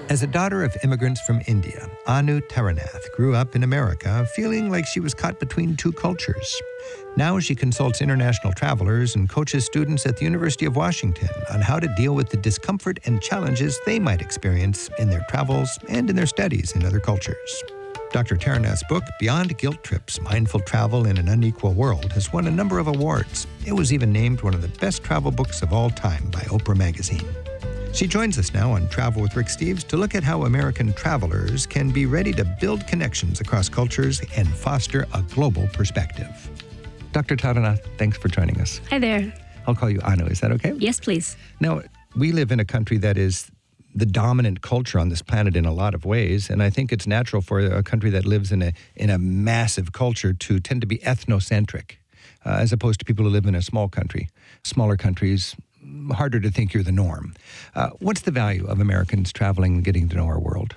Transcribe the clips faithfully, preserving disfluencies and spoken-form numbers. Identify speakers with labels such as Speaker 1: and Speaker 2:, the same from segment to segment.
Speaker 1: As a daughter of immigrants from India, Anu Taranath grew up in America feeling like she was caught between two cultures. Now she consults international travelers and coaches students at the University of Washington on how to deal with the discomfort and challenges they might experience in their travels and in their studies in other cultures. Doctor Taranath's book, Beyond Guilt Trips, Mindful Travel in an Unequal World, has won a number of awards. It was even named one of the best travel books of all time by Oprah Magazine. She joins us now on Travel with Rick Steves to look at how American travelers can be ready to build connections across cultures and foster a global perspective. Doctor Taranath, thanks for joining us.
Speaker 2: Hi there.
Speaker 1: I'll call you Anu, is that okay?
Speaker 2: Yes, please.
Speaker 1: Now, we live in a country that is the dominant culture on this planet in a lot of ways, and I think it's natural for a country that lives in a in a massive culture to tend to be ethnocentric, uh, as opposed to people who live in a small country. Smaller countries, harder to think you're the norm. Uh, what's the value of Americans traveling and getting to know our world?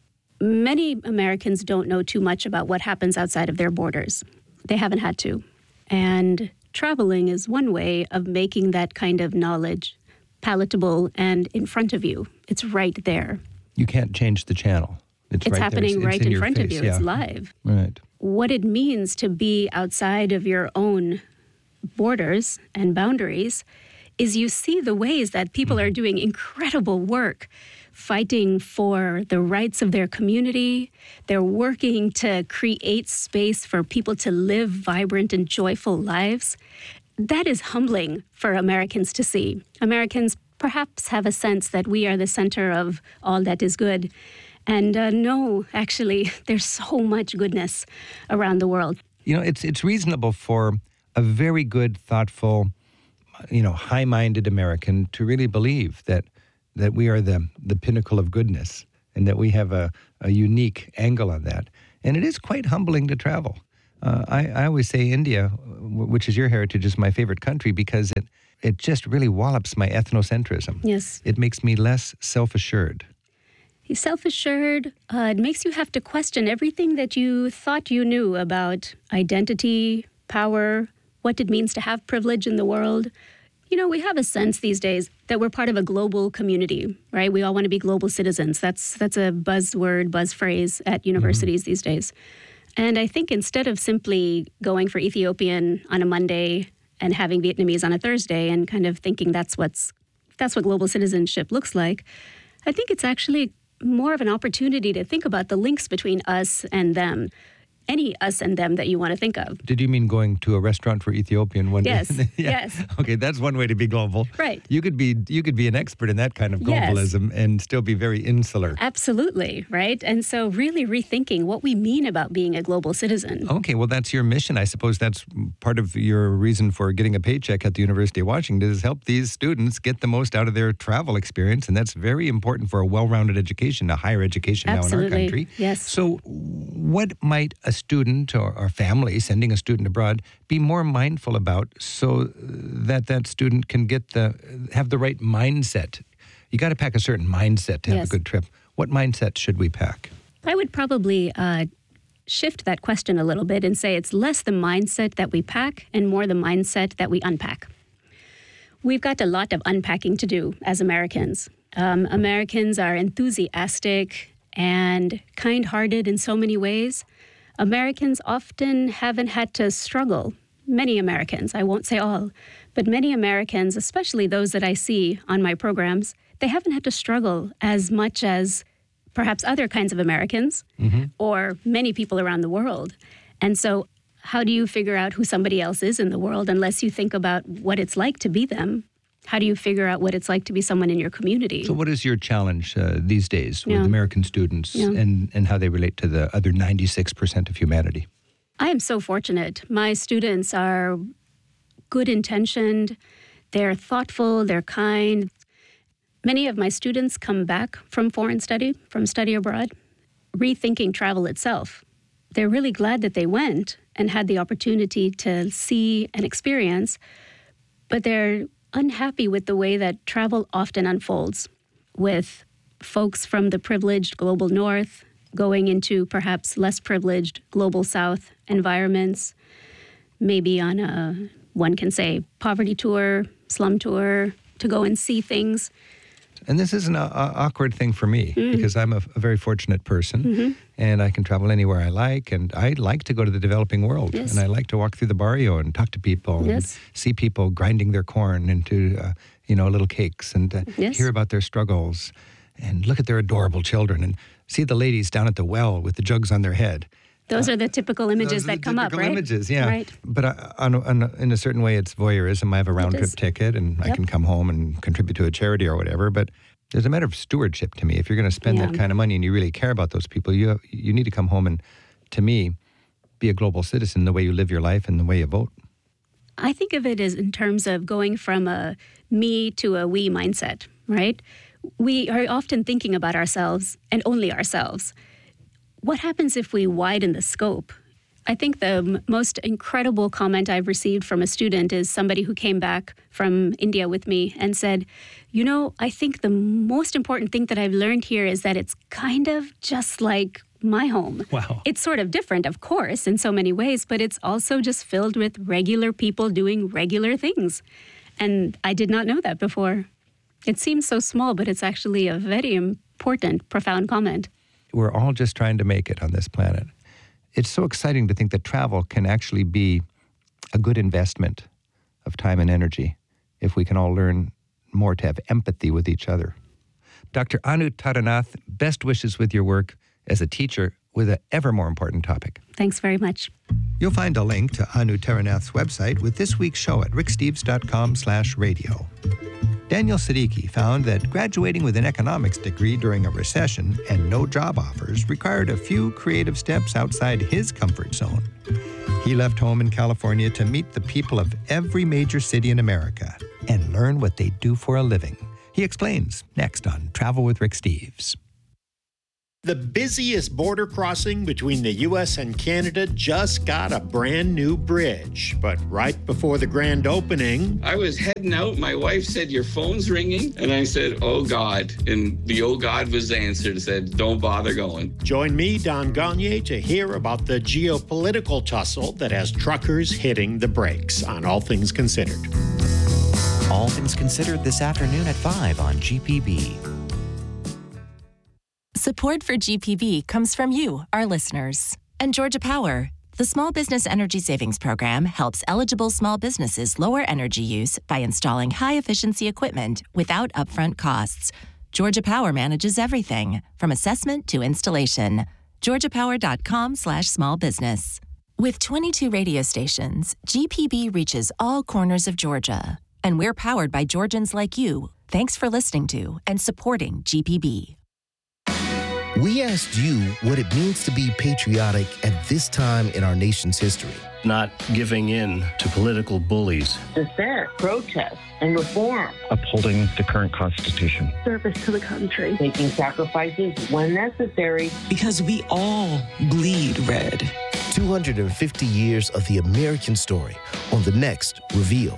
Speaker 2: Many Americans don't know too much about what happens outside of their borders. They haven't had to. And traveling is one way of making that kind of knowledge palatable and in front of you. It's right there.
Speaker 1: You can't change the channel. It's,
Speaker 2: it's
Speaker 1: right
Speaker 2: happening
Speaker 1: there. It's,
Speaker 2: right
Speaker 1: it's in,
Speaker 2: in front
Speaker 1: face.
Speaker 2: of you.
Speaker 1: Yeah.
Speaker 2: It's live.
Speaker 1: Right.
Speaker 2: What it means to be outside of your own borders and boundaries is you see the ways that people are doing incredible work, fighting for the rights of their community. They're working to create space for people to live vibrant and joyful lives. That is humbling for Americans to see. Americans perhaps have a sense that we are the center of all that is good. And uh, no, actually, there's so much goodness around the world.
Speaker 1: You know, it's it's reasonable for a very good, thoughtful, you know, high-minded American to really believe that that we are the the pinnacle of goodness and that we have a, a unique angle on that. And it is quite humbling to travel. Uh, I, I always say India, which is your heritage, is my favorite country because it, it just really wallops my ethnocentrism.
Speaker 2: Yes.
Speaker 1: It makes me less self-assured.
Speaker 2: He's self-assured. Uh, it makes you have to question everything that you thought you knew about identity, power, what it means to have privilege in the world. You know, we have a sense these days that we're part of a global community, right? We all want to be global citizens. That's that's a buzzword, buzz phrase at universities mm-hmm. these days. And I think instead of simply going for Ethiopian on a Monday and having Vietnamese on a Thursday and kind of thinking that's what's that's what global citizenship looks like, I think it's actually more of an opportunity to think about the links between us and them. Any us and them that you want to think of.
Speaker 1: Did you mean going to a restaurant for Ethiopian one
Speaker 2: yes,
Speaker 1: day? yeah.
Speaker 2: Yes.
Speaker 1: Okay, that's one way to be global.
Speaker 2: Right.
Speaker 1: You could be you could be an expert in that kind of globalism yes. and still be very insular.
Speaker 2: Absolutely, right? And so really rethinking what we mean about being a global citizen.
Speaker 1: Okay, well, that's your mission. I suppose that's part of your reason for getting a paycheck at the University of Washington is help these students get the most out of their travel experience, and that's very important for a well-rounded education, a higher education
Speaker 2: Absolutely.
Speaker 1: now in our country.
Speaker 2: Yes.
Speaker 1: So what might a student or, or family sending a student abroad be more mindful about so that that student can get the have the right mindset? You got to pack a certain mindset to have
Speaker 2: yes.
Speaker 1: a good trip. What mindset should we pack?
Speaker 2: I would probably uh, shift that question a little bit and say it's less the mindset that we pack and more the mindset that we unpack. We've got a lot of unpacking to do as Americans. Um, Americans are enthusiastic and kind-hearted in so many ways. Americans often haven't had to struggle. Many Americans, I won't say all, but many Americans, especially those that I see on my programs, they haven't had to struggle as much as perhaps other kinds of Americans mm-hmm. or many people around the world. And so how do you figure out who somebody else is in the world unless you think about what it's like to be them? How do you figure out what it's like to be someone in your community?
Speaker 1: So what is your challenge uh, these days with
Speaker 2: yeah.
Speaker 1: American students
Speaker 2: yeah.
Speaker 1: and, and how they relate to the other ninety-six percent of humanity?
Speaker 2: I am so fortunate. My students are good-intentioned. They're thoughtful. They're kind. Many of my students come back from foreign study, from study abroad, rethinking travel itself. They're really glad that they went and had the opportunity to see and experience, but they're unhappy with the way that travel often unfolds, with folks from the privileged global north going into perhaps less privileged global south environments, maybe on a, one can say, poverty tour, slum tour, to go and see things
Speaker 1: And this isn't an awkward thing for me mm. because I'm a, a very fortunate person mm-hmm. and I can travel anywhere I like. And I like to go to the developing world. Yes. And I like to walk through the barrio and talk to people yes. and see people grinding their corn into, uh, you know, little cakes and uh, yes. hear about their struggles and look at their adorable children and see the ladies down at the well with the jugs on their head.
Speaker 2: Those
Speaker 1: uh,
Speaker 2: are the typical images that come up, right?
Speaker 1: Images, yeah.
Speaker 2: Right.
Speaker 1: But I, on, on, in a certain way, it's voyeurism. I have a round-trip ticket, and yep. I can come home and contribute to a charity or whatever. But there's a matter of stewardship to me. If you're going to spend yeah. that kind of money and you really care about those people, you have, you need to come home and, to me, be a global citizen the way you live your life and the way you vote.
Speaker 2: I think of it as in terms of going from a me to a we mindset, right? We are often thinking about ourselves and only ourselves. What happens if we widen the scope? I think the m- most incredible comment I've received from a student is somebody who came back from India with me and said, you know, I think the most important thing that I've learned here is that it's kind of just like my home.
Speaker 1: Wow.
Speaker 2: It's sort of different, of course, in so many ways, but it's also just filled with regular people doing regular things. And I did not know that before. It seems so small, but it's actually a very important, profound comment.
Speaker 1: We're all just trying to make it on this planet. It's so exciting to think that travel can actually be a good investment of time and energy if we can all learn more to have empathy with each other. Doctor Anu Taranath, best wishes with your work as a teacher with an ever more important topic.
Speaker 2: Thanks very much.
Speaker 1: You'll find a link to Anu Taranath's website with this week's show at ricksteves.com slash radio. Daniel Siddiqui found that graduating with an economics degree during a recession and no job offers required a few creative steps outside his comfort zone. He left home in California to meet the people of every major city in America and learn what they do for a living. He explains next on Travel with Rick Steves.
Speaker 3: The busiest border crossing between the U S and Canada just got a brand new bridge. But right before the grand opening,
Speaker 4: I was heading out. My wife said, your phone's ringing. And I said, oh, God. And the oh, God was answered. Said, don't bother going.
Speaker 3: Join me, Don Gagné, to hear about the geopolitical tussle that has truckers hitting the brakes on All Things Considered.
Speaker 5: All Things Considered this afternoon at five on G P B.
Speaker 6: Support for G P B comes from you, our listeners. And Georgia Power, the Small Business Energy Savings Program, helps eligible small businesses lower energy use by installing high-efficiency equipment without upfront costs. Georgia Power manages everything, from assessment to installation. georgiapower.com slash small business. With twenty-two radio stations, G P B reaches all corners of Georgia. And we're powered by Georgians like you. Thanks for listening to and supporting G P B.
Speaker 7: We asked you what it means to be patriotic at this time in our nation's history.
Speaker 8: Not giving in to political bullies.
Speaker 9: Dissent, protest, and reform.
Speaker 10: Upholding the current Constitution.
Speaker 9: Service to the country. Making sacrifices when necessary.
Speaker 11: Because we all bleed red.
Speaker 7: two hundred fifty years of the American story on the next Reveal.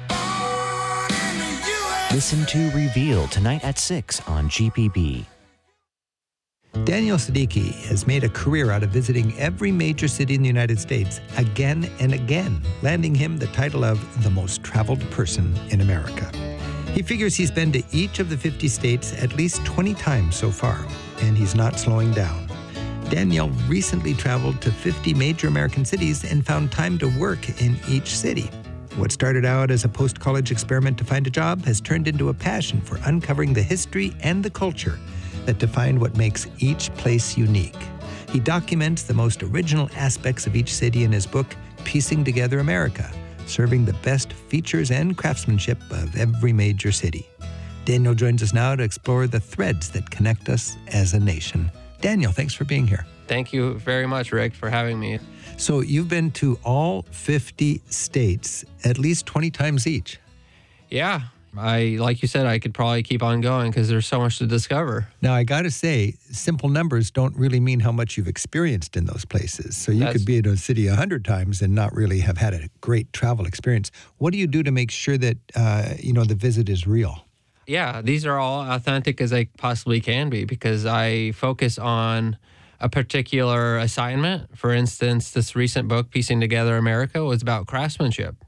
Speaker 5: Listen to Reveal tonight at six on G P B.
Speaker 1: Daniel Siddiqui has made a career out of visiting every major city in the United States again and again, landing him the title of the most traveled person in America. He figures he's been to each of the fifty states at least twenty times so far, and he's not slowing down. Daniel recently traveled to fifty major American cities and found time to work in each city. What started out as a post-college experiment to find a job has turned into a passion for uncovering the history and the culture that define what makes each place unique. He documents the most original aspects of each city in his book, Piecing Together America, serving the best features and craftsmanship of every major city. Daniel joins us now to explore the threads that connect us as a nation. Daniel, thanks for being here.
Speaker 12: Thank you very much, Rick, for having me.
Speaker 1: So you've been to all fifty states at least twenty times each.
Speaker 12: Yeah. I, like you said, I could probably keep on going because there's so much to discover.
Speaker 1: Now, I got to say, simple numbers don't really mean how much you've experienced in those places. So you
Speaker 12: That's,
Speaker 1: could be in a city a hundred times and not really have had a great travel experience. What do you do to make sure that, uh, you know, the visit is real?
Speaker 12: Yeah, these are all authentic as they possibly can be because I focus on a particular assignment. For instance, this recent book, Piecing Together America, was about craftsmanship.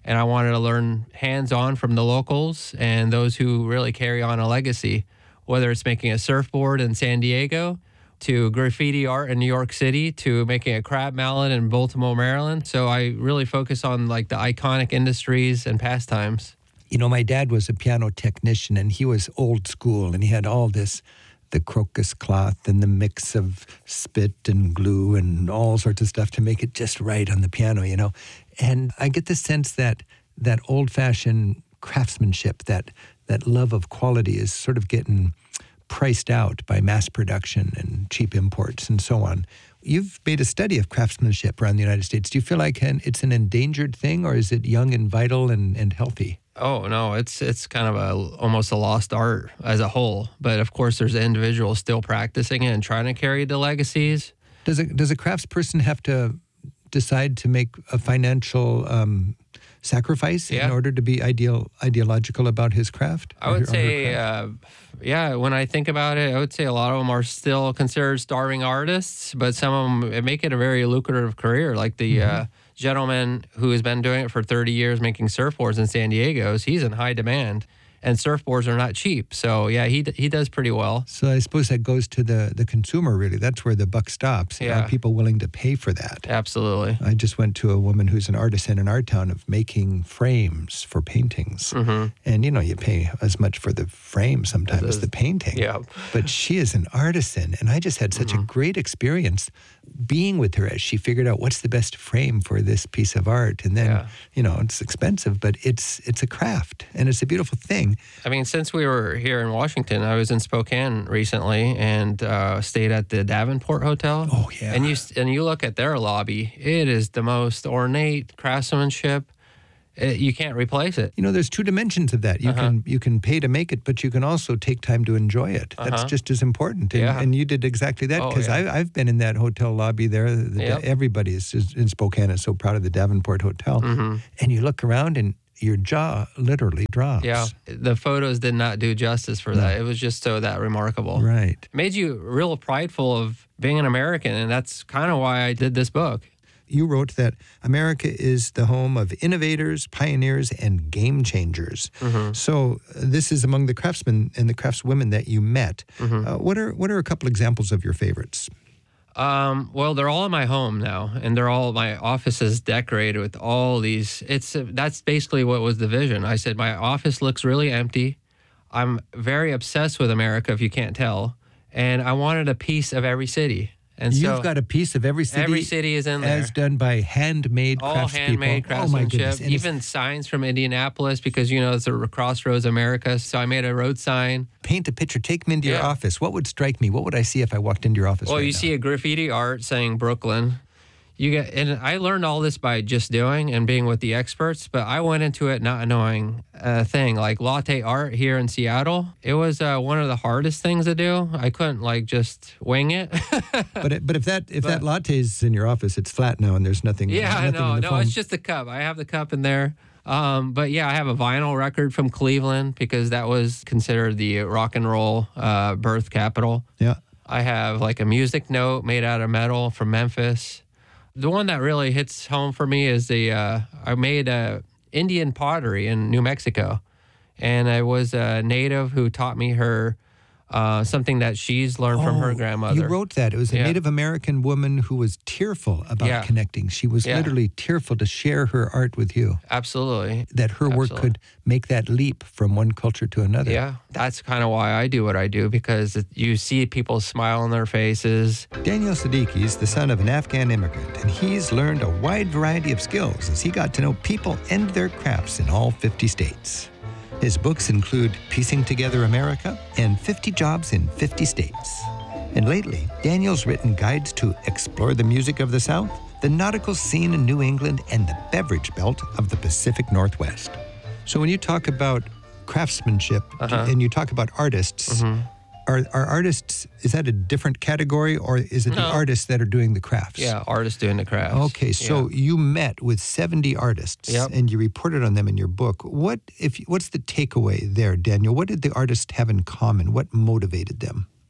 Speaker 12: And I wanted to learn hands-on from the locals and those who really carry on a legacy, whether it's making a surfboard in San Diego, to graffiti art in New York City, to making a crab mallet in Baltimore, Maryland. So I really focus on like the iconic industries and pastimes.
Speaker 1: You know, my dad was a piano technician, and he was old school, and he had all this, the crocus cloth and the mix of spit and glue and all sorts of stuff to make it just right on the piano, you know. And I get the sense that that old-fashioned craftsmanship, that that love of quality is sort of getting priced out by mass production and cheap imports and so on. You've made a study of craftsmanship around the United States. Do you feel like it's an endangered thing, or is it young and vital and, and healthy?
Speaker 12: Oh, no, it's it's kind of a almost a lost art as a whole. But of course, there's individuals still practicing it and trying to carry the legacies.
Speaker 1: Does a, does a craftsperson have to decide to make a financial um, sacrifice
Speaker 12: yeah.
Speaker 1: in order to be ideal ideological about his craft?
Speaker 12: I would say, uh, yeah, when I think about it, I would say a lot of them are still considered starving artists, but some of them make it a very lucrative career. Like the mm-hmm. uh, gentleman who has been doing it for thirty years making surfboards in San Diego, he's in high demand. And surfboards are not cheap. So, yeah, he he does pretty well.
Speaker 1: So I suppose that goes to the, the consumer, really. That's where the buck stops.
Speaker 12: Yeah.
Speaker 1: Are people willing to pay for that?
Speaker 12: Absolutely.
Speaker 1: I just went to a woman who's an artisan in our town of making frames for paintings.
Speaker 12: Mm-hmm.
Speaker 1: And, you know, you pay as much for the frame sometimes as the painting.
Speaker 12: Yeah.
Speaker 1: But she is an artisan. And I just had such mm-hmm. a great experience being with her as she figured out what's the best frame for this piece of art. And then,
Speaker 12: yeah.
Speaker 1: you know, it's expensive, but it's it's a craft and it's a beautiful thing.
Speaker 12: I mean, since we were here in Washington, I was in Spokane recently and uh, stayed at the Davenport Hotel.
Speaker 1: Oh, yeah.
Speaker 12: And you and you look at their lobby, it is the most ornate craftsmanship. It, you can't replace it.
Speaker 1: You know, there's two dimensions of that. You
Speaker 12: uh-huh.
Speaker 1: can you can pay to make it, but you can also take time to enjoy it. That's
Speaker 12: uh-huh.
Speaker 1: just as important. And,
Speaker 12: yeah.
Speaker 1: and you did exactly that, because
Speaker 12: oh, yeah.
Speaker 1: I've been in that hotel lobby there. The,
Speaker 12: yep.
Speaker 1: Everybody is, is in Spokane is so proud of the Davenport Hotel.
Speaker 12: Mm-hmm.
Speaker 1: And you look around and your jaw literally drops.
Speaker 12: Yeah, the photos did not do justice for
Speaker 1: no.
Speaker 12: that. It was just so that remarkable.
Speaker 1: Right.
Speaker 12: It made you real prideful of being an American, and that's kind of why I did this book.
Speaker 1: You wrote that America is the home of innovators, pioneers, and game changers.
Speaker 12: Mm-hmm.
Speaker 1: So uh, this is among the craftsmen and the craftswomen that you met.
Speaker 12: Mm-hmm.
Speaker 1: Uh, what are what are a couple examples of your favorites?
Speaker 12: Um, well, they're all in my home now, and they're all, my office is decorated with all these. It's uh, that's basically what was the vision. I said, my office looks really empty. I'm very obsessed with America, if you can't tell, and I wanted a piece of every city. And
Speaker 1: You've
Speaker 12: so
Speaker 1: got a piece of every city.
Speaker 12: Every city is in there.
Speaker 1: As done by handmade
Speaker 12: all
Speaker 1: craftspeople.
Speaker 12: handmade craftsmanship.
Speaker 1: Oh,
Speaker 12: even signs from Indianapolis, because, you know, it's a Crossroads America. So I made a road sign.
Speaker 1: Paint a picture. Take me into
Speaker 12: yeah.
Speaker 1: your office. What would strike me? What would I see if I walked into your office
Speaker 12: Well,
Speaker 1: right
Speaker 12: you
Speaker 1: now?
Speaker 12: see a graffiti art saying Brooklyn. You get, and I learned all this by just doing and being with the experts, but I went into it not knowing a thing. Like latte art here in Seattle, it was uh, one of the hardest things to do. I couldn't like just wing it.
Speaker 1: but it, but if that if
Speaker 12: but,
Speaker 1: that latte's in your office, it's flat now and there's nothing.
Speaker 12: Yeah,
Speaker 1: nothing
Speaker 12: no,
Speaker 1: in the
Speaker 12: no,
Speaker 1: foam.
Speaker 12: it's just the cup. I have the cup in there. Um, but yeah, I have a vinyl record from Cleveland because that was considered the rock and roll uh, birth capital.
Speaker 1: Yeah.
Speaker 12: I have like a music note made out of metal from Memphis. The one that really hits home for me is the, uh, I made uh, Indian pottery in New Mexico. And I was a native who taught me her uh, something that she's learned
Speaker 1: oh,
Speaker 12: from her grandmother.
Speaker 1: You wrote that. It was a
Speaker 12: yeah.
Speaker 1: Native American woman who was tearful about
Speaker 12: yeah.
Speaker 1: connecting. She was
Speaker 12: yeah.
Speaker 1: literally tearful to share her art with you.
Speaker 12: Absolutely.
Speaker 1: That her
Speaker 12: Absolutely.
Speaker 1: work could make that leap from one culture to another.
Speaker 12: Yeah, that's kind of why I do what I do, because it, you see people smile on their faces.
Speaker 1: Daniel Siddiqui is the son of an Afghan immigrant, and he's learned a wide variety of skills as he got to know people and their crafts in all fifty states. His books include Piecing Together America and fifty Jobs in fifty States. And lately, Daniel's written guides to explore the music of the South, the nautical scene in New England, and the beverage belt of the Pacific Northwest. So when you talk about craftsmanship
Speaker 12: uh-huh.
Speaker 1: and you talk about artists,
Speaker 12: mm-hmm.
Speaker 1: are, are artists, is that a different category, or is it
Speaker 12: no.
Speaker 1: the artists that are doing the crafts?
Speaker 12: Yeah, artists doing the crafts.
Speaker 1: Okay, so
Speaker 12: yeah.
Speaker 1: you met with seventy artists
Speaker 12: yep.
Speaker 1: and you reported on them in your book. What if what's the takeaway there, Daniel? What did the artists have in common? What motivated them?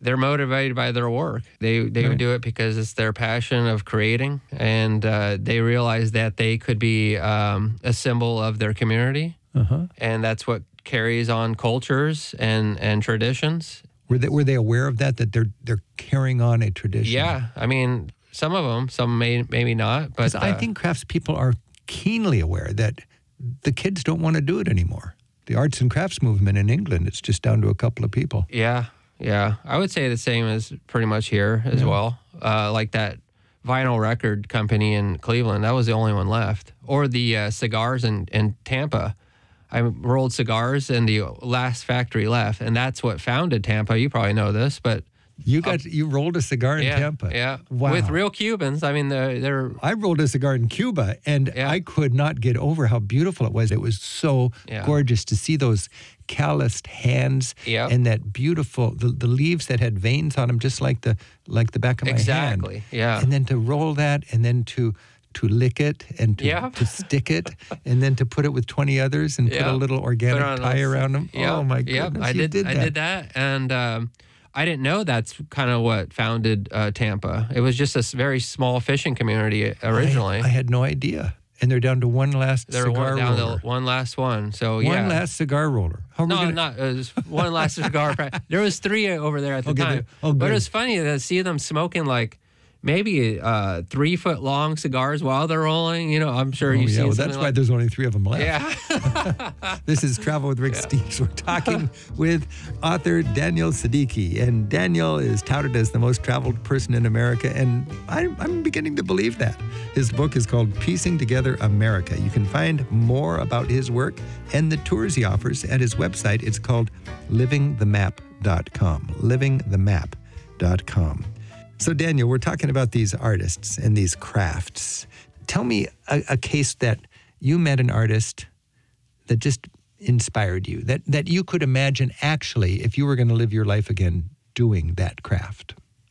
Speaker 12: they're motivated by their work. They they
Speaker 1: Right.
Speaker 12: would do it because it's their passion of creating, and uh, they realize that they could be um, a symbol of their community,
Speaker 1: Uh-huh.
Speaker 12: and that's what carries on cultures and, and traditions.
Speaker 1: Were they were they aware of that? That they're they're carrying on a tradition?
Speaker 12: Yeah, I mean, some of them, some may maybe not, but
Speaker 1: 'Cause I
Speaker 12: uh,
Speaker 1: think craftspeople are keenly aware that the kids don't want to do it anymore. The arts and crafts movement in England, it's just down to a couple of people.
Speaker 12: Yeah, yeah. I would say the same as pretty much here as
Speaker 1: Yeah.
Speaker 12: well. Uh, like that vinyl record company in Cleveland, that was the only one left. Or the uh, cigars in, in Tampa. I rolled cigars and the last factory left, and that's what founded Tampa. You probably know this, but
Speaker 1: You got you rolled a cigar in
Speaker 12: yeah,
Speaker 1: Tampa.
Speaker 12: yeah,
Speaker 1: Wow.
Speaker 12: with real Cubans. I mean, they're, they're
Speaker 1: I rolled a cigar in Cuba, and I could not get over how beautiful it was. It was so
Speaker 12: Yeah.
Speaker 1: gorgeous to see those calloused hands
Speaker 12: Yep.
Speaker 1: and that beautiful the, the leaves that had veins on them, just like the like the back of my hand.
Speaker 12: Exactly, yeah.
Speaker 1: And then to roll that, and then to to lick it, and to,
Speaker 12: Yeah.
Speaker 1: to stick it, and then to put it with twenty others, and put
Speaker 12: Yeah.
Speaker 1: a little
Speaker 12: Put
Speaker 1: organic
Speaker 12: on
Speaker 1: tie
Speaker 12: those-
Speaker 1: around them.
Speaker 12: Yep,
Speaker 1: Oh my
Speaker 12: yep,
Speaker 1: goodness!
Speaker 12: I
Speaker 1: you
Speaker 12: did. I
Speaker 1: that.
Speaker 12: did that, and um, I didn't know that's kind of what founded uh, Tampa. It was just a s- very small fishing community originally.
Speaker 1: I, I had no idea. And they're down to one last
Speaker 12: They're
Speaker 1: cigar
Speaker 12: one, down
Speaker 1: roller.
Speaker 12: to one last one. So
Speaker 1: One
Speaker 12: yeah,
Speaker 1: last cigar roller. How are we
Speaker 12: no,
Speaker 1: gonna-
Speaker 12: not it was one last cigar. pra- There was three over there at the
Speaker 1: Okay,
Speaker 12: time.
Speaker 1: there- oh,
Speaker 12: but
Speaker 1: good.
Speaker 12: it was funny to see them smoking like maybe uh, three foot long cigars while they're rolling. You know, I'm sure
Speaker 1: Oh,
Speaker 12: you've
Speaker 1: yeah,
Speaker 12: seen
Speaker 1: well,
Speaker 12: something
Speaker 1: that's why
Speaker 12: like
Speaker 1: there's only three of them left.
Speaker 12: Yeah.
Speaker 1: This is Travel with Rick Steves. We're talking with author Daniel Siddiqui. And Daniel is touted as the most traveled person in America, and I'm, I'm beginning to believe that. His book is called Piecing Together America. You can find more about his work and the tours he offers at his website. It's called living the map dot com. living the map dot com. So, Daniel, we're talking about these artists and these crafts. Tell me a, a case that you met an artist that just inspired you, that, that you could imagine actually, if you were going to live your life again, doing that craft.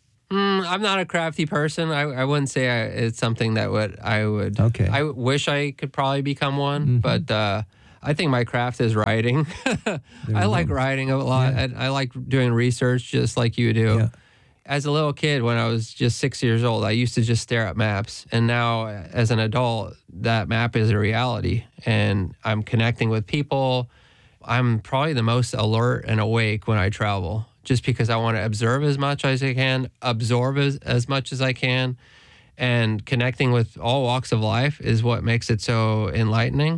Speaker 12: Mm, I'm not a crafty person. I, I wouldn't say I, it's something that would I would.
Speaker 1: Okay.
Speaker 12: I wish I could probably become one,
Speaker 1: Mm-hmm.
Speaker 12: but uh, I think my craft is writing. I
Speaker 1: you
Speaker 12: like
Speaker 1: go.
Speaker 12: writing a lot.
Speaker 1: Yeah.
Speaker 12: and I like doing research just like you do.
Speaker 1: Yeah.
Speaker 12: As a little kid, when I was just six years old, I used to just stare at maps. And now, as an adult, that map is a reality. And I'm connecting with people. I'm probably the most alert and awake when I travel, just because I want to observe as much as I can, absorb as, as much as I can. And connecting with all walks of life is what makes it so enlightening.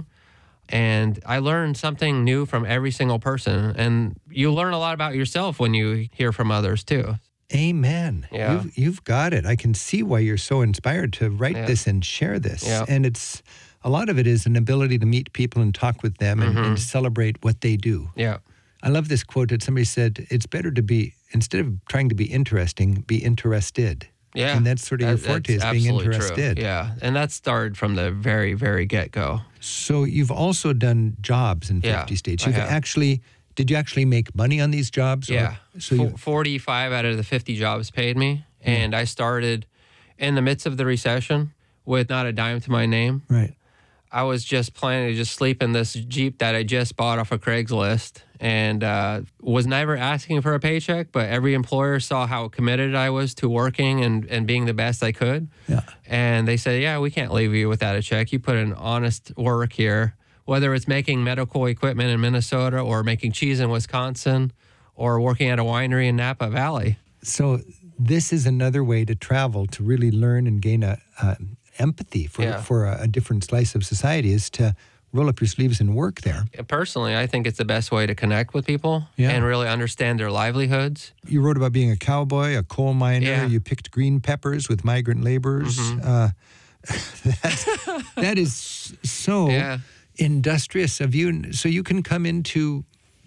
Speaker 12: And I learn something new from every single person. And you learn a lot about yourself when you hear from others, too.
Speaker 1: Amen.
Speaker 12: Yeah.
Speaker 1: You've, you've got it. I can see why you're so inspired to write
Speaker 12: Yeah.
Speaker 1: this and share this.
Speaker 12: Yeah.
Speaker 1: And it's a lot of it is an ability to meet people and talk with them and, and celebrate what they do.
Speaker 12: Yeah.
Speaker 1: I love this quote that somebody said, it's better to be, instead of trying to be interesting, be interested.
Speaker 12: Yeah.
Speaker 1: And that's sort of your
Speaker 12: That-
Speaker 1: forte, is
Speaker 12: that's
Speaker 1: being
Speaker 12: absolutely
Speaker 1: interested.
Speaker 12: True. Yeah. And that started from the very, very get-go.
Speaker 1: So you've also done jobs in
Speaker 12: Yeah,
Speaker 1: fifty states.
Speaker 12: I
Speaker 1: You've
Speaker 12: have.
Speaker 1: actually, did you actually make money on these jobs? or-
Speaker 12: Yeah.
Speaker 1: So
Speaker 12: Fo-
Speaker 1: you,
Speaker 12: forty-five out of the fifty jobs paid me. And I started in the midst of the recession with not a dime to my name.
Speaker 1: right.
Speaker 12: I was just planning to just sleep in this Jeep that I just bought off of Craigslist, and uh, was never asking for a paycheck, but every employer saw how committed I was to working and, and being the best I could.
Speaker 1: Yeah.
Speaker 12: And they said, yeah, we can't leave you without a check. You put in honest work here, whether it's making medical equipment in Minnesota or making cheese in Wisconsin or working at a winery in Napa Valley.
Speaker 1: So this is another way to travel, to really learn and gain a, uh, empathy for,
Speaker 12: Yeah.
Speaker 1: for a, a different slice of society, is to roll up your sleeves and work there.
Speaker 12: Personally, I think it's the best way to connect with people
Speaker 1: Yeah.
Speaker 12: and really understand their livelihoods.
Speaker 1: You wrote about being a cowboy, a coal miner.
Speaker 12: Yeah.
Speaker 1: You picked green peppers with migrant laborers.
Speaker 12: Mhm.
Speaker 1: Uh, that's, that is so
Speaker 12: Yeah.
Speaker 1: industrious of you. So you can come into,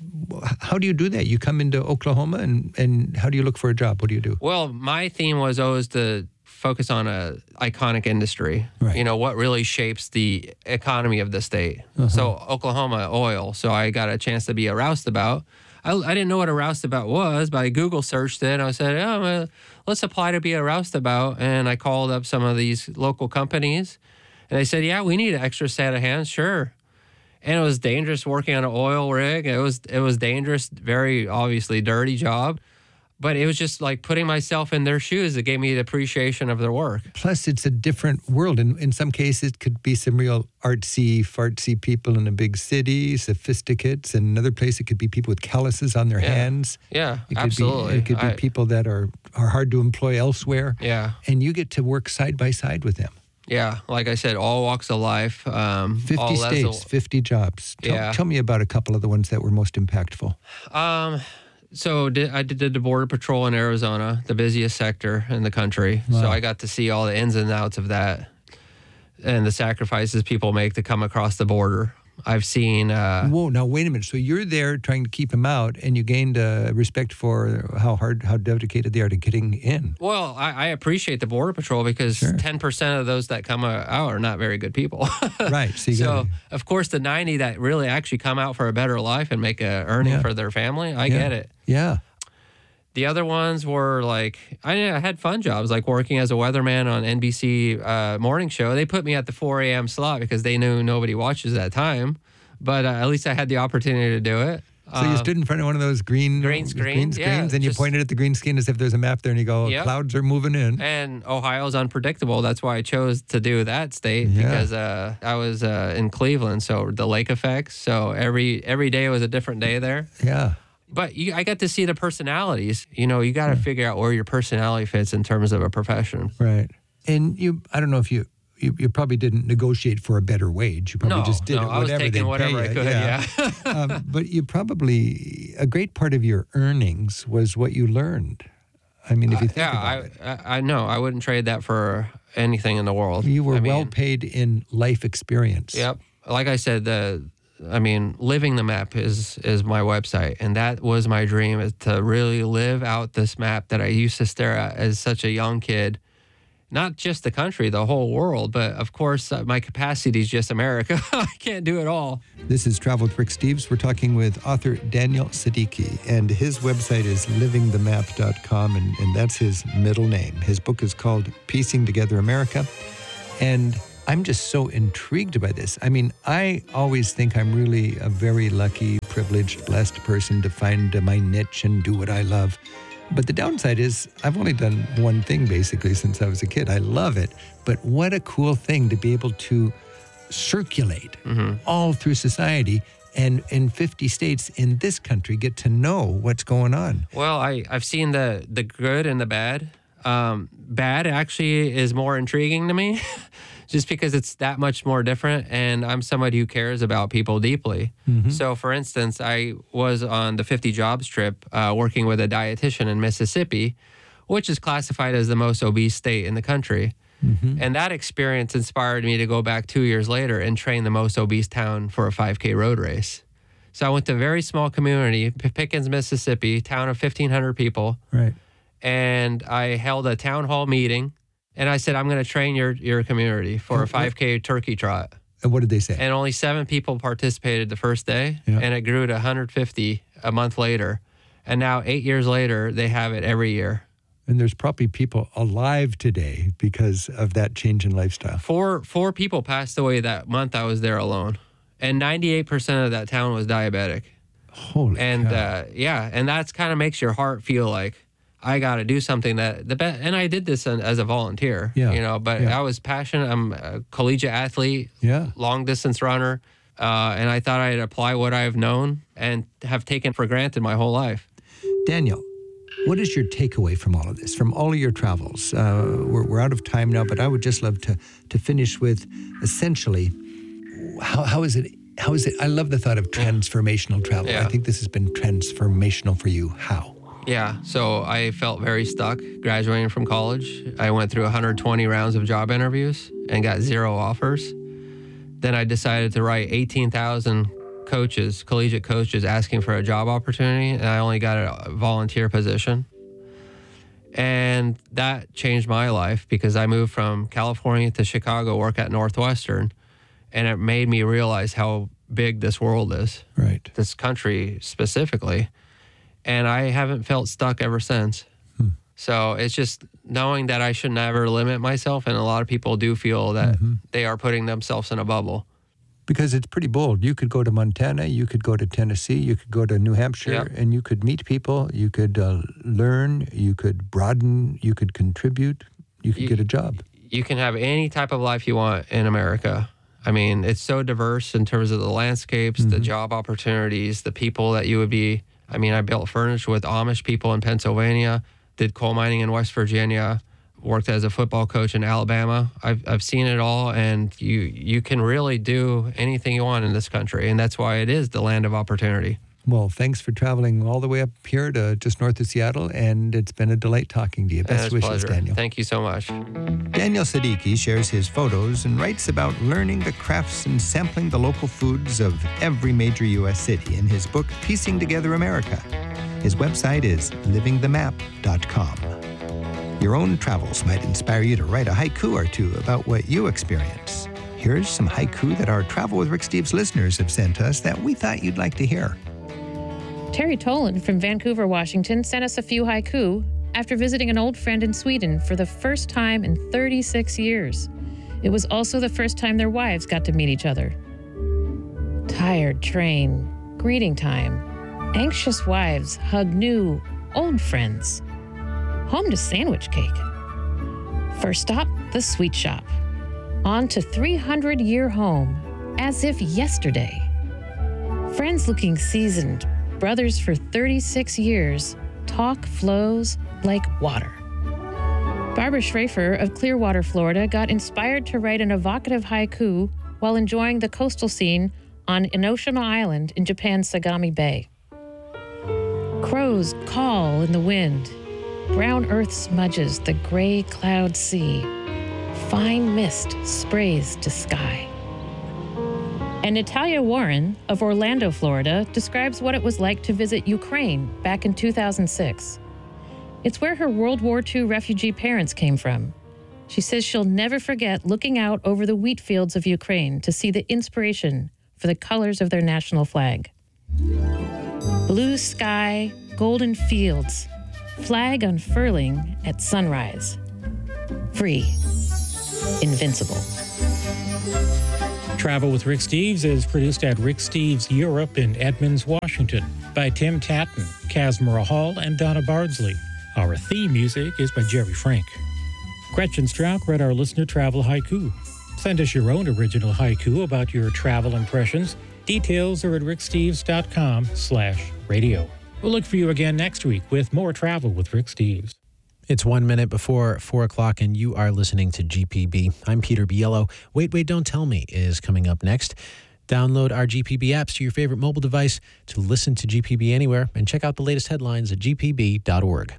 Speaker 1: how do you do that? You come into Oklahoma, and, and how do you look for a job? What do you do?
Speaker 12: Well, my theme was always to focus on a iconic industry.
Speaker 1: Right.
Speaker 12: You know, what really shapes the economy of the state.
Speaker 1: Uh-huh.
Speaker 12: So Oklahoma, oil. So I got a chance to be a roustabout. I, I didn't know what a roustabout was, but I Google searched it. And I said, oh, well, let's apply to be a roustabout. And I called up some of these local companies. And they said, yeah, we need an extra set of hands. Sure. And it was dangerous working on an oil rig. It was it was dangerous, very obviously dirty job. But it was just like putting myself in their shoes that gave me the appreciation of their work.
Speaker 1: Plus, it's a different world. In, in some cases, it could be some real artsy, fartsy people in a big city, sophisticates. In another place, it could be people with calluses on their
Speaker 12: Yeah.
Speaker 1: hands.
Speaker 12: Yeah,
Speaker 1: it could
Speaker 12: absolutely.
Speaker 1: Be, it could be
Speaker 12: I-
Speaker 1: people that are, are hard to employ elsewhere.
Speaker 12: Yeah.
Speaker 1: And you get to work side by side with them.
Speaker 12: Yeah, like I said, all walks of life. Um,
Speaker 1: fifty
Speaker 12: all
Speaker 1: states,
Speaker 12: levels.
Speaker 1: fifty jobs. Tell,
Speaker 12: Yeah.
Speaker 1: tell me about a couple of the ones that were most impactful.
Speaker 12: Um, so did, I did the Border Patrol in Arizona, the busiest sector in the country.
Speaker 1: Wow.
Speaker 12: So I got to see all the ins and outs of that and the sacrifices people make to come across the border. I've seen... Uh,
Speaker 1: Whoa, now wait a minute. So you're there trying to keep them out, and you gained uh, respect for how hard, how dedicated they are to getting in.
Speaker 12: Well, I, I appreciate the Border Patrol because
Speaker 1: Sure.
Speaker 12: ten percent of those that come out are not very good people.
Speaker 1: Right. So, you
Speaker 12: So,
Speaker 1: gotta-
Speaker 12: of course, the ninety that really actually come out for a better life and make a earning
Speaker 1: Yeah.
Speaker 12: for their family, I
Speaker 1: Yeah.
Speaker 12: get it.
Speaker 1: Yeah.
Speaker 12: The other ones were like, I I had fun jobs, like working as a weatherman on N B C uh, morning show. They put me at the four a.m. slot because they knew nobody watches that time. But uh, at least I had the opportunity to do it.
Speaker 1: So you stood in front of one of those green
Speaker 12: green screens,
Speaker 1: green
Speaker 12: yeah,
Speaker 1: screens, and you
Speaker 12: just-
Speaker 1: pointed at the green screen as if there's a map there, and you go,
Speaker 12: Yep.
Speaker 1: clouds are moving in.
Speaker 12: And Ohio's unpredictable. That's why I chose to do that state
Speaker 1: Yeah.
Speaker 12: because uh, I was uh, in Cleveland, so the lake effects. So every every day was a different day there.
Speaker 1: Yeah.
Speaker 12: But you, I got to see the personalities. You know, you got to figure out where your personality fits in terms of a profession.
Speaker 1: Right. And you, I don't know if you, you, you probably didn't negotiate for a better wage. You probably
Speaker 12: No,
Speaker 1: just did
Speaker 12: no,
Speaker 1: it
Speaker 12: I was
Speaker 1: whatever
Speaker 12: taking
Speaker 1: they'd
Speaker 12: whatever
Speaker 1: pay
Speaker 12: I
Speaker 1: you.
Speaker 12: could, yeah.
Speaker 1: um, but you probably, a great part of your earnings was what you learned. I mean, if you think
Speaker 12: yeah,
Speaker 1: about
Speaker 12: I,
Speaker 1: it.
Speaker 12: I I know. I wouldn't trade that for anything in the world.
Speaker 1: You were
Speaker 12: I mean,
Speaker 1: well paid in life experience.
Speaker 12: Yep. Like I said, the I mean, living the map is is my website, and that was my dream, is to really live out this map that I used to stare at as such a young kid. Not just the country, the whole world, but of course, uh, my capacity is just America. I can't do it all.
Speaker 1: This is Travel with Rick Steves. We're talking with author Daniel Siddiqui, and his website is living the map dot com, and, and that's his middle name. His book is called Piecing Together America, and I'm just so intrigued by this. I mean, I always think I'm really a very lucky, privileged, blessed person to find uh, my niche and do what I love. But the downside is I've only done one thing basically since I was a kid. I love it. But what a cool thing to be able to circulate
Speaker 12: Mm-hmm.
Speaker 1: all through society and in fifty states in this country get to know what's going on.
Speaker 12: Well, I, I've seen the, the good and the bad. Um, bad actually is more intriguing to me just because it's that much more different. And I'm somebody who cares about people deeply.
Speaker 1: Mm-hmm.
Speaker 12: So, for instance, I was on the fifty jobs trip uh, working with a dietitian in Mississippi, which is classified as the most obese state in the country.
Speaker 1: Mm-hmm.
Speaker 12: And that experience inspired me to go back two years later and train the most obese town for a five K road race. So I went to a very small community, P- Pickens, Mississippi, town of fifteen hundred people.
Speaker 1: Right.
Speaker 12: And I held a town hall meeting, and I said, I'm going to train your, your community for a five K turkey trot.
Speaker 1: And what did they say?
Speaker 12: And only seven people participated the first day,
Speaker 1: Yeah.
Speaker 12: and it grew to one hundred fifty a month later. And now, eight years later, they have it every year.
Speaker 1: And there's probably people alive today because of that change in lifestyle.
Speaker 12: Four four people passed away that month I was there alone, and ninety-eight percent of that town was diabetic.
Speaker 1: Holy
Speaker 12: And
Speaker 1: cow.
Speaker 12: uh, yeah, and that's kind of makes your heart feel like I got to do something that the best. And I did this an, as a volunteer,
Speaker 1: Yeah,
Speaker 12: you know. But
Speaker 1: yeah.
Speaker 12: I was passionate. I'm a collegiate athlete,
Speaker 1: Yeah.
Speaker 12: long distance runner, uh, and I thought I'd apply what I've known and have taken for granted my whole life.
Speaker 1: Daniel, what is your takeaway from all of this, from all of your travels? Uh, we're, we're out of time now, but I would just love to to finish with essentially, how, how is it? How is it? I love the thought of transformational travel.
Speaker 12: Yeah.
Speaker 1: I think this has been transformational for you. How?
Speaker 12: Yeah, so I felt very stuck graduating from college. I went through one hundred twenty rounds of job interviews and got zero offers. Then I decided to write eighteen thousand coaches, collegiate coaches, asking for a job opportunity, and I only got a volunteer position. And that changed my life because I moved from California to Chicago, work at Northwestern, and it made me realize how big this world is,
Speaker 1: Right.
Speaker 12: this country specifically. And I haven't felt stuck ever since.
Speaker 1: Hmm.
Speaker 12: So it's just knowing that I should never limit myself. And a lot of people do feel that
Speaker 1: Mm-hmm.
Speaker 12: they are putting themselves in a bubble.
Speaker 1: Because it's pretty bold. You could go to Montana, you could go to Tennessee, you could go to New Hampshire,
Speaker 12: Yep.
Speaker 1: and you could meet people, you could uh, learn, you could broaden, you could contribute, you could
Speaker 12: You-
Speaker 1: get a job.
Speaker 12: You can have any type of life you want in America. I mean, it's so diverse in terms of the landscapes, the job opportunities, the people that you would be. I mean, I built furniture with Amish people in Pennsylvania, did coal mining in West Virginia, worked as a football coach in Alabama. I've I've seen it all, and you you can really do anything you want in this country, and that's why it is the land of opportunity.
Speaker 1: Well, thanks for traveling all the way up here to just north of Seattle, and it's been a delight talking to you. Best
Speaker 12: It's a
Speaker 1: wishes,
Speaker 12: pleasure.
Speaker 1: Daniel.
Speaker 12: Thank you so much.
Speaker 1: Daniel Siddiqui shares his photos and writes about learning the crafts and sampling the local foods of every major U S city in his book, Piecing Together America. His website is living the map dot com. Your own travels might inspire you to write a haiku or two about what you experience. Here's some haiku that our Travel with Rick Steves listeners have sent us that we thought you'd like to hear.
Speaker 13: Terry Toland from Vancouver, Washington, sent us a few haiku after visiting an old friend in Sweden for the first time in thirty-six years. It was also the first time their wives got to meet each other. Tired train, greeting time, anxious wives hug new, old friends. Home to sandwich cake. First stop, the sweet shop. On to three hundred year home, as if yesterday. Friends looking seasoned, brothers for thirty-six years, talk flows like water. Barbara Schrafer of Clearwater, Florida, got inspired to write an evocative haiku while enjoying the coastal scene on Enoshima Island in Japan's Sagami Bay. Crows call in the wind. Brown earth smudges the gray cloud sea. Fine mist sprays to sky. And Natalia Warren of Orlando, Florida, describes what it was like to visit Ukraine back in two thousand six. It's where her World War Two refugee parents came from. She says she'll never forget looking out over the wheat fields of Ukraine to see the inspiration for the colors of their national flag. Blue sky, golden fields, flag unfurling at sunrise. Free. Invincible.
Speaker 14: Travel with Rick Steves is produced at Rick Steves Europe in Edmonds, Washington by Tim Tatton, Casmara Hall, and Donna Bardsley. Our theme music is by Jerry Frank. Gretchen Strauch read our listener travel haiku. Send us your own original haiku about your travel impressions. Details are at ricksteves.com slash radio. We'll look for you again next week with more Travel with Rick Steves.
Speaker 15: It's one minute before four o'clock, and you are listening to G P B. I'm Peter Biello. Wait, Wait, Don't Tell Me is coming up next. Download our G P B apps to your favorite mobile device to listen to G P B anywhere, and check out the latest headlines at g p b dot org.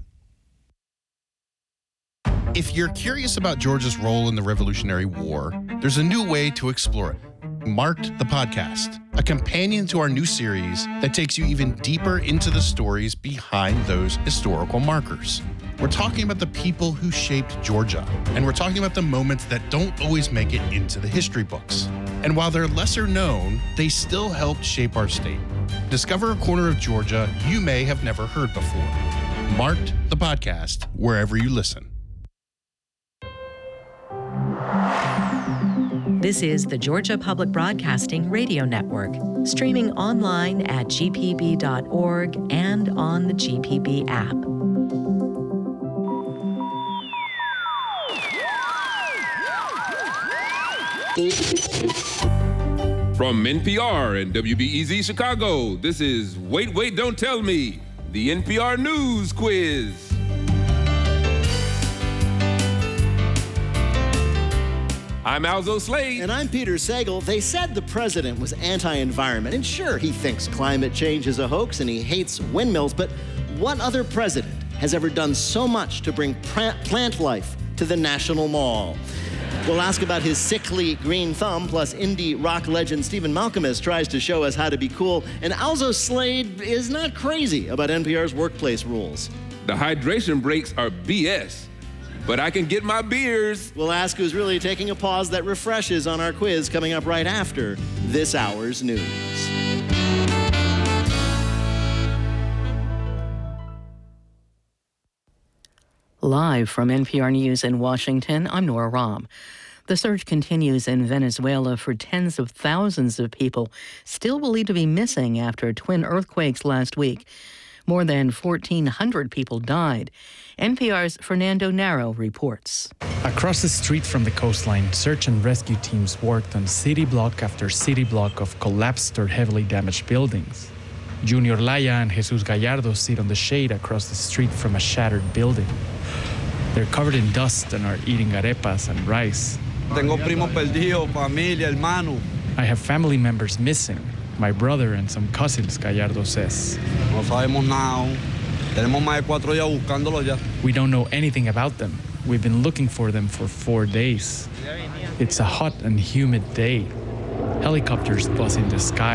Speaker 16: If you're curious about Georgia's role in the Revolutionary War, there's a new way to explore it. Marked the Podcast, a companion to our new series that takes you even deeper into the stories behind those historical markers. We're talking about the people who shaped Georgia, and we're talking about the moments that don't always make it into the history books. And while they're lesser known, they still helped shape our state. Discover a corner of Georgia you may have never heard before. Marked the Podcast, wherever you listen.
Speaker 6: This is the Georgia Public Broadcasting Radio Network, streaming online at g p b dot org and on the G P B app.
Speaker 17: From N P R and W B E Z Chicago, this is Wait, Wait, Don't Tell Me, the N P R News Quiz. I'm Alzo Slade.
Speaker 18: And I'm Peter Sagal. They said the president was anti-environment. And sure, he thinks climate change is a hoax and he hates windmills, but what other president has ever done so much to bring plant life to the National Mall? We'll ask about his sickly green thumb, plus indie rock legend Stephen Malkmus tries to show us how to be cool, and Alzo Slade is not crazy about N P R's workplace rules.
Speaker 17: The hydration breaks are B S. But I can get my beers.
Speaker 18: We'll ask who's really taking a pause that refreshes on our quiz coming up right after this hour's news.
Speaker 19: Live from N P R News in Washington, I'm Nora Rahm. The search continues in Venezuela for tens of thousands of people still believed to be missing after twin earthquakes last week. More than fourteen hundred people died. N P R's Fernando Narro reports.
Speaker 20: Across the street from the coastline, search and rescue teams worked on city block after city block of collapsed or heavily damaged buildings. Junior Laya and Jesus Gallardo sit on the shade across the street from a shattered building. They're covered in dust and are eating arepas and rice.
Speaker 21: Tengo primo perdido, familia, hermano.
Speaker 20: I have family members missing, my brother and some cousins, Gallardo says.
Speaker 21: No sabemos nada. Tenemos más de cuatro días buscándolos ya.
Speaker 20: We don't know anything about them. We've been looking for them for four days. It's a hot and humid day. Helicopters buzz in the sky.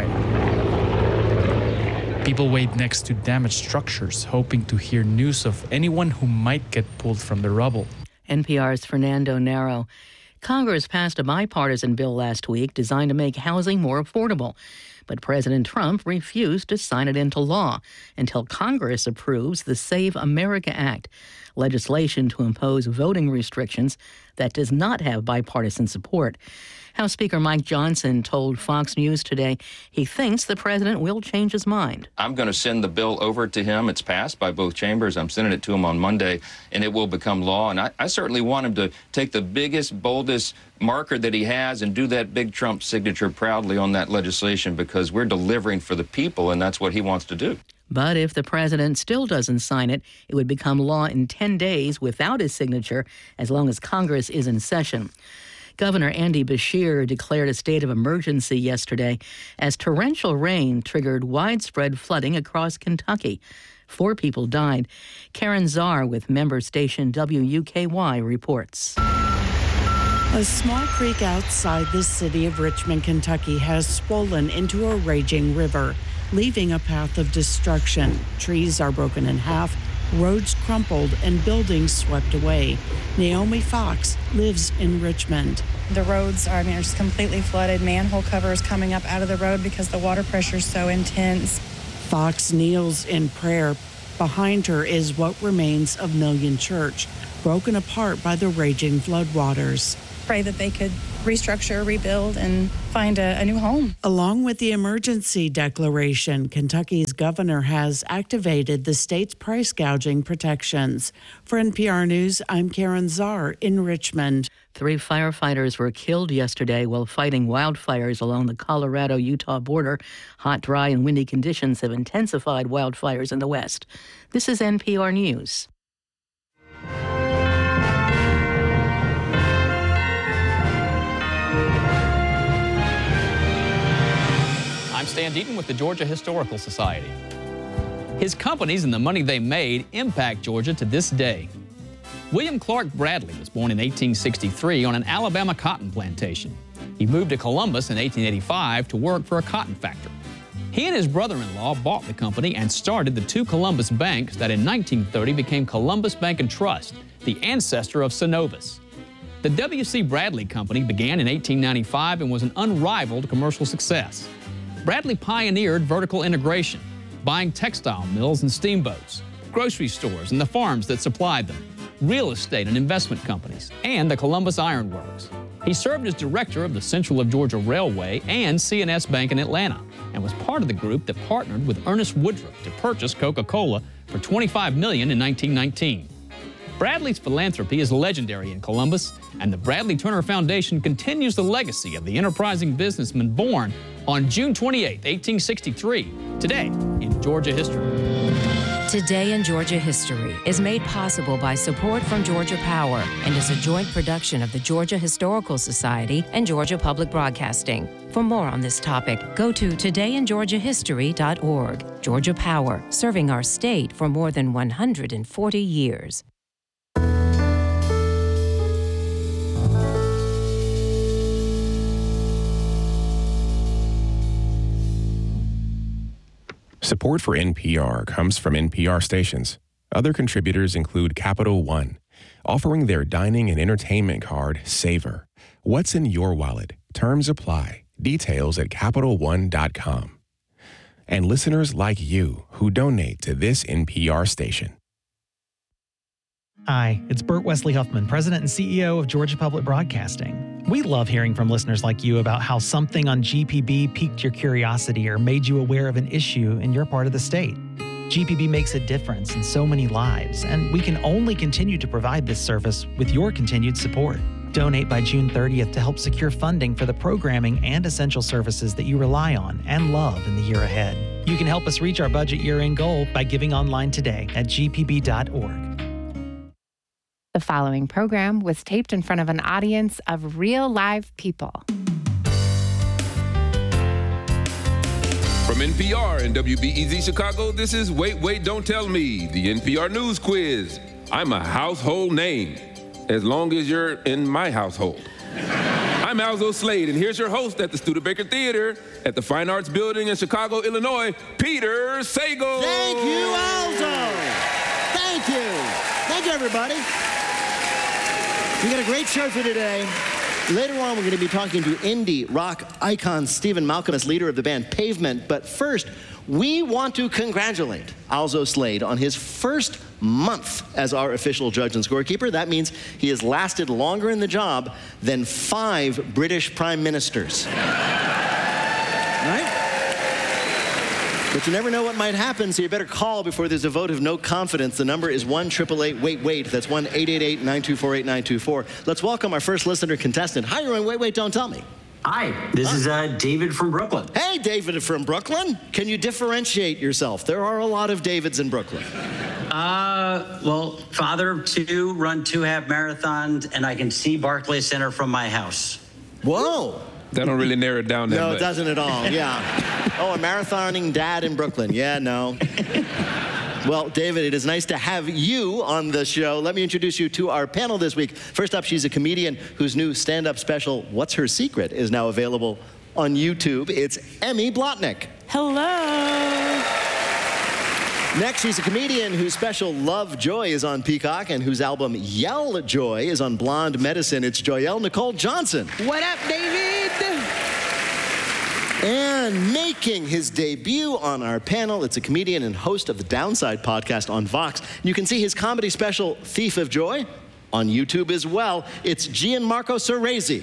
Speaker 20: People wait next to damaged structures, hoping to hear news of anyone who might get pulled from the rubble.
Speaker 19: N P R's Fernando Narro. Congress passed a bipartisan bill last week designed to make housing more affordable. But President Trump refused to sign it into law until Congress approves the Save America Act, legislation to impose voting restrictions that does not have bipartisan support. House Speaker Mike Johnson told Fox News today he thinks the president will change his mind.
Speaker 22: I'm going to send the bill over to him. It's passed by both chambers. I'm sending it to him on Monday, and it will become law. And I, I certainly want him to take the biggest, boldest marker that he has and do that big Trump signature proudly on that legislation, because we're delivering for the people, and that's what he wants to do.
Speaker 19: But if the president still doesn't sign it, it would become law in ten days without his signature, as long as Congress is in session. Governor Andy Beshear declared a state of emergency yesterday as torrential rain triggered widespread flooding across Kentucky. Four people died. Karen Czar with member station W U K Y reports.
Speaker 23: A small creek outside the city of Richmond, Kentucky, has swollen into a raging river, leaving a path of destruction. Trees are broken in half, roads crumpled, and buildings swept away. Naomi Fox lives in Richmond.
Speaker 24: The roads are, I mean, are just completely flooded. Manhole covers coming up out of the road because the water pressure is so intense.
Speaker 23: Fox kneels in prayer. Behind her is what remains of Million Church, broken apart by the raging floodwaters.
Speaker 24: Pray that they could restructure, rebuild, and find a, a new home.
Speaker 23: Along with the emergency declaration, Kentucky's governor has activated the state's price gouging protections. For N P R News, I'm Karen Czar in Richmond.
Speaker 19: Three firefighters were killed yesterday while fighting wildfires along the Colorado-Utah border. Hot, dry, and windy conditions have intensified wildfires in the west. This is N P R News.
Speaker 25: I'm Stan Deaton with the Georgia Historical Society. His companies and the money they made impact Georgia to this day. William Clark Bradley was born in eighteen sixty-three on an Alabama cotton plantation. He moved to Columbus in eighteen eighty-five to work for a cotton factory. He and his brother-in-law bought the company and started the two Columbus banks that in nineteen thirty became Columbus Bank and Trust, the ancestor of Synovus. The W C Bradley Company began in eighteen ninety-five and was an unrivaled commercial success. Bradley pioneered vertical integration, buying textile mills and steamboats, grocery stores and the farms that supplied them, real estate and investment companies, and the Columbus Iron Works. He served as director of the Central of Georgia Railway and C and S Bank in Atlanta, and was part of the group that partnered with Ernest Woodruff to purchase Coca-Cola for twenty-five million dollars in nineteen nineteen. Bradley's philanthropy is legendary in Columbus, and the Bradley Turner Foundation continues the legacy of the enterprising businessman born on June twenty-eighth, eighteen sixty-three, today in Georgia history.
Speaker 26: Today in Georgia History is made possible by support from Georgia Power and is a joint production of the Georgia Historical Society and Georgia Public Broadcasting. For more on this topic, go to today in georgia history dot org. Georgia Power, serving our state for more than one hundred forty years.
Speaker 27: Support for N P R comes from N P R stations. Other contributors include Capital One, offering their dining and entertainment card, Savor. What's in your wallet? Terms apply. Details at Capital One dot com. And listeners like you who donate to this N P R station.
Speaker 28: Hi, it's Burt Wesley Huffman, President and C E O of Georgia Public Broadcasting.
Speaker 2: We love hearing from listeners like you about how something on G P B piqued your curiosity or made you aware of an issue in your part of the state. G P B makes a difference in so many lives, and we can only continue to provide this service with your continued support. Donate by June thirtieth to help secure funding for the programming and essential services that you rely on and love in the year ahead. You can help us reach our budget year-end goal by giving online today at g p b dot org.
Speaker 3: The following program was taped in front of an audience of real live people.
Speaker 17: From N P R and W B E Z Chicago, this is Wait, Wait, Don't Tell Me, the N P R News Quiz. I'm a household name, as long as you're in my household. I'm Alzo Slade, and here's your host at the Studebaker Theater at the Fine Arts Building in Chicago, Illinois, Peter Sagal.
Speaker 18: Thank you, Alzo. Thank you. Thank you, everybody. We got a great show for today. Later on, we're going to be talking to indie rock icon Stephen Malkmus, leader of the band Pavement. But first, we want to congratulate Alzo Slade on his first month as our official judge and scorekeeper. That means he has lasted longer in the job than five British prime ministers. Right? But you never know what might happen, so you better call before there's a vote of no confidence. The number is one eight eight eight wait wait. That's one eight eight eight nine two four eight nine two four. Let's welcome our first listener contestant. Hi, you're on Wait, Wait, Don't Tell Me.
Speaker 4: Hi, this is uh, David from Brooklyn.
Speaker 18: Hey, David from Brooklyn. Can you differentiate yourself? There are a lot of Davids in Brooklyn.
Speaker 4: Uh, well, father of two, run two half marathons, and I can see Barclays Center from my house.
Speaker 18: Whoa.
Speaker 17: That don't really narrow it down that
Speaker 18: No,
Speaker 17: much.
Speaker 18: it doesn't at all, yeah. Oh, a marathoning dad in Brooklyn. Yeah, no. Well, David, it is nice to have you on the show. Let me introduce you to our panel this week. First up, she's a comedian whose new stand-up special, What's Her Secret?, is now available on YouTube. It's Emmy Blotnick.
Speaker 8: Hello.
Speaker 18: Next, she's a comedian whose special Love Joy is on Peacock and whose album Yell Joy is on Blonde Medicine. It's Joyelle Nicole Johnson.
Speaker 8: What up, David?
Speaker 18: And making his debut on our panel, it's a comedian and host of the Downside podcast on Vox. You can see his comedy special, Thief of Joy, on YouTube as well. It's Gianmarco Cerezi.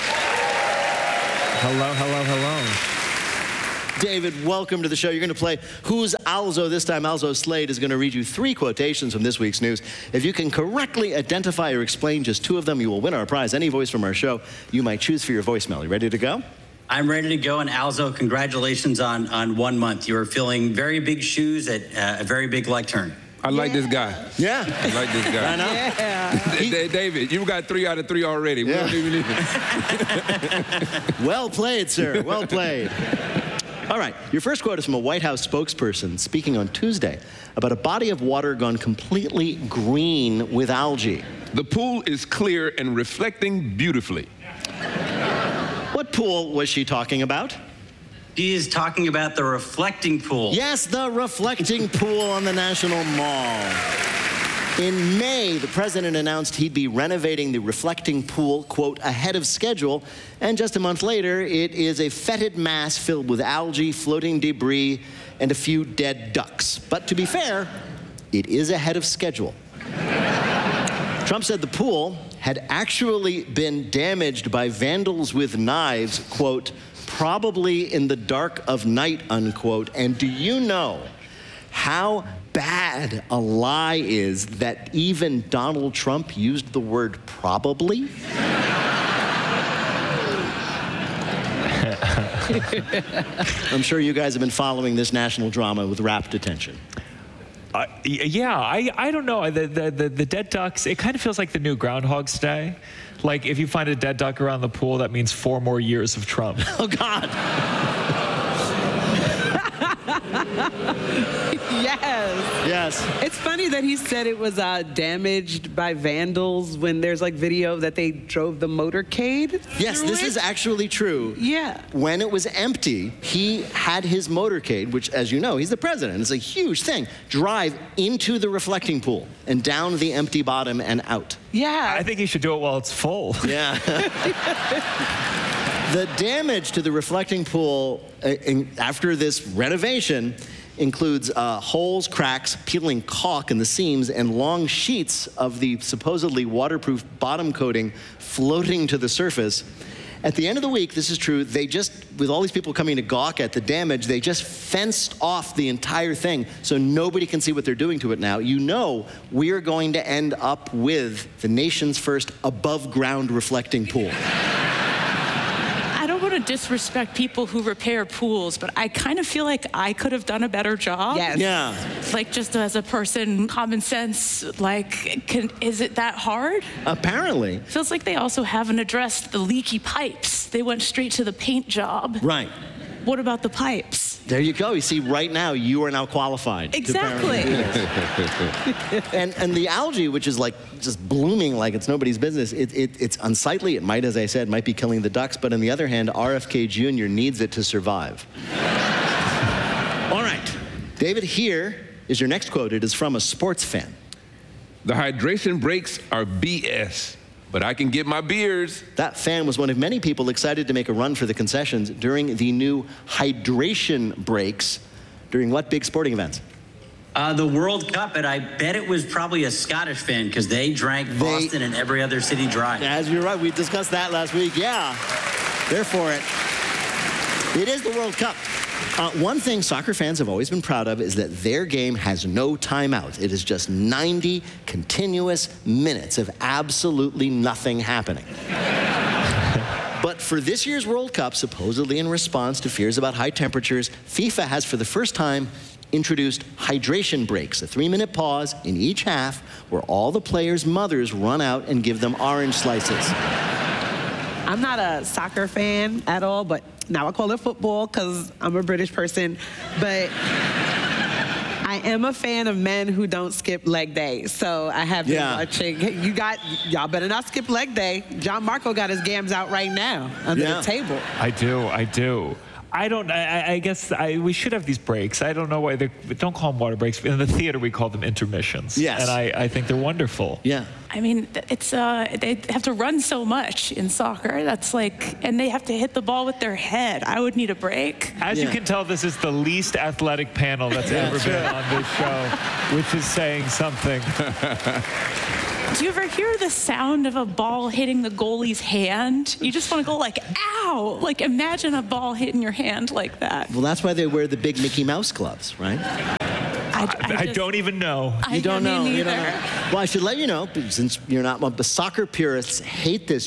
Speaker 9: Hello, hello, hello.
Speaker 18: David, welcome to the show. You're going to play Who's Alzo? This time, Alzo Slade is going to read you three quotations from this week's news. If you can correctly identify or explain just two of them, you will win our prize. Any voice from our show you might choose for your voicemail. You ready to go?
Speaker 4: I'm ready to go, and Alzo, congratulations on, on one month. You are filling very big shoes at uh, a very big leg turn.
Speaker 17: I like this guy.
Speaker 18: Yeah.
Speaker 17: I like this guy.
Speaker 18: I know.
Speaker 17: Yeah. David, you got three out of three already. We
Speaker 18: Yeah.
Speaker 17: don't even need
Speaker 18: Well played, sir. Well played. All right, your first quote is from a White House spokesperson speaking on Tuesday about a body of water gone completely green with algae.
Speaker 17: The pool is clear and reflecting beautifully.
Speaker 18: What pool was she talking about?
Speaker 4: She is talking about the reflecting pool.
Speaker 18: Yes, the reflecting pool on the National Mall. In May, the president announced he'd be renovating the reflecting pool, quote, ahead of schedule. And just a month later, it is a fetid mass filled with algae, floating debris, and a few dead ducks. But to be fair, it is ahead of schedule. Trump said the pool had actually been damaged by vandals with knives, quote, probably in the dark of night, unquote. And do you know how bad a lie is that even Donald Trump used the word probably? I'm sure you guys have been following this national drama with rapt attention.
Speaker 10: Uh, yeah, I, I don't know. The, the, the, the dead ducks, it kind of feels like the new Groundhog's Day. Like, if you find a dead duck around the pool, that means four more years of Trump.
Speaker 18: Oh, God.
Speaker 8: Yes.
Speaker 18: Yes.
Speaker 8: It's funny that he said it was uh, damaged by vandals when there's like video that they drove the motorcade.
Speaker 18: Yes, this
Speaker 8: it.
Speaker 18: is actually true.
Speaker 8: Yeah.
Speaker 18: When it was empty, he had his motorcade, which, as you know, he's the president. It's a huge thing. Drive into the reflecting pool and down the empty bottom and out.
Speaker 8: Yeah.
Speaker 10: I think he should do it while it's full.
Speaker 18: Yeah. The damage to the reflecting pool uh, in, after this renovation includes uh, holes, cracks, peeling caulk in the seams, and long sheets of the supposedly waterproof bottom coating floating to the surface. At the end of the week, this is true, they just, with all these people coming to gawk at the damage, they just fenced off the entire thing so nobody can see what they're doing to it now. You know we're going to end up with the nation's first above-ground reflecting pool.
Speaker 1: I don't want to disrespect people who repair pools, but I kind of feel like I could have done a better job.
Speaker 18: Yes. Yeah.
Speaker 1: Like, just as a person, common sense, like, can, is it that hard?
Speaker 18: Apparently.
Speaker 1: Feels like they also haven't addressed the leaky pipes. They went straight to the paint job.
Speaker 18: Right.
Speaker 1: What about the pipes?
Speaker 18: There you go. You see, right now, you are now qualified.
Speaker 1: Exactly.
Speaker 18: and and the algae, which is like just blooming like it's nobody's business, it, it, it's unsightly. It might, as I said, might be killing the ducks. But on the other hand, R F K Junior needs it to survive. All right. David, here is your next quote. It is from a sports fan.
Speaker 17: The hydration breaks are B S. But I can get my beers.
Speaker 18: That fan was one of many people excited to make a run for the concessions during the new hydration breaks. During what big sporting events?
Speaker 4: Uh, the World Cup, and I bet it was probably a Scottish fan because they drank
Speaker 18: They-
Speaker 4: Boston and every other city dry.
Speaker 18: As you're right, we discussed that last week. Yeah, they're for it. It is the World Cup. Uh, one thing soccer fans have always been proud of is that their game has no timeout. It is just ninety continuous minutes of absolutely nothing happening. But for this year's World Cup, supposedly in response to fears about high temperatures, FIFA has for the first time introduced hydration breaks, a three-minute pause in each half where all the players' mothers run out and give them orange slices.
Speaker 8: I'm not a soccer fan at all, but now I call it football because I'm a British person. But I am a fan of men who don't skip leg day. So I have been
Speaker 18: Yeah.
Speaker 8: watching. You got, y'all better not skip leg day. John Marco got his gams out right now under
Speaker 10: Yeah.
Speaker 8: the table.
Speaker 10: I do, I do. I don't, I, I guess I, we should have these breaks. I don't know why they don't call them water breaks. In the theater, we call them intermissions.
Speaker 1: Yes.
Speaker 10: And I, I think they're wonderful.
Speaker 18: Yeah.
Speaker 1: I mean, it's uh, they have to run so much in soccer. That's like, and they have to hit the ball with their head. I would need a break.
Speaker 10: As you can tell, this is the least athletic panel that's ever been on this show, which is saying something.
Speaker 1: Do you ever hear the sound of a ball hitting the goalie's hand? You just want to go like, ow! Like, imagine a ball hitting your hand like that.
Speaker 18: Well, that's why they wear the big Mickey Mouse gloves, right?
Speaker 1: I,
Speaker 10: I, I don't even know.
Speaker 18: You don't know. You don't know. Well, I should let you know, since you're not one, but soccer purists hate this